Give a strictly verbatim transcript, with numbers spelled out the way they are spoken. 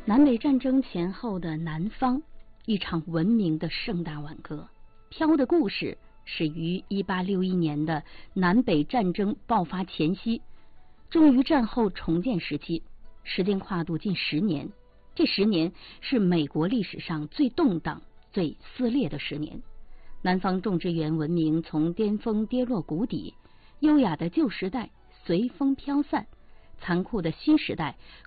南北战争前后的南方，一场文明的盛大挽歌。飘的故事始于一八六一年的南北战争爆发前夕，终于战后重建时期，时间跨度近十年。这十年是美国历史上最动荡、最撕裂的十年。南方种植园文明从巅峰跌落谷底，优雅的旧时代随风飘散，残酷的新时代